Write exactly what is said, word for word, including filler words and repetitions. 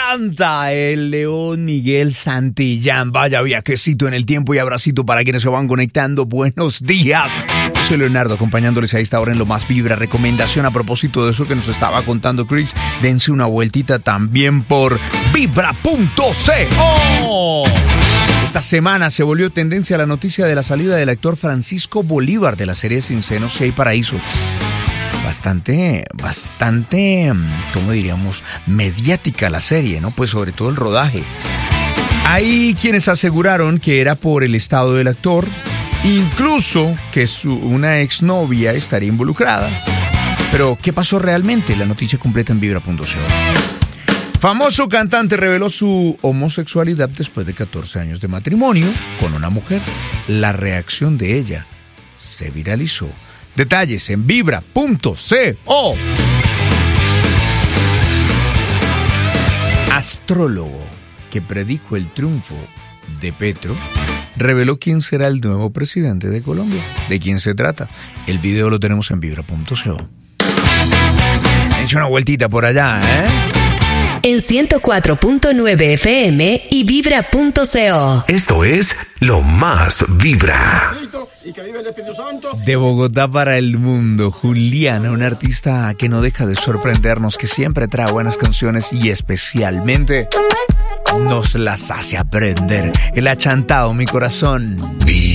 canta el león Miguel Santillán. Vaya viajecito en el tiempo y abracito para quienes se van conectando. Buenos días. Yo soy Leonardo, acompañándoles a esta hora en Lo Más Vibra. Recomendación a propósito de eso que nos estaba contando Chris. Dense una vueltita también por vibra punto co. Esta semana se volvió tendencia la noticia de la salida del actor Francisco Bolívar de la serie Sin Senos Si Hay Paraíso. Bastante, bastante, ¿cómo diríamos? Mediática la serie, ¿no? Pues sobre todo el rodaje. Hay quienes aseguraron que era por el estado del actor, incluso que su, una exnovia estaría involucrada. Pero, ¿qué pasó realmente? La noticia completa en vibra punto co. Famoso cantante reveló su homosexualidad después de catorce años de matrimonio con una mujer. La reacción de ella se viralizó. Detalles en vibra punto co. Astrólogo que predijo el triunfo de Petro reveló quién será el nuevo presidente de Colombia. ¿De quién se trata? El video lo tenemos en vibra punto co. Dense una vueltita por allá, ¿eh? En ciento cuatro punto nueve F M y vibra punto co. Esto es Lo Más Vibra. De Bogotá para el mundo, Juliana, una artista que no deja de sorprendernos, que siempre trae buenas canciones y especialmente nos las hace aprender. Él ha chantado mi corazón.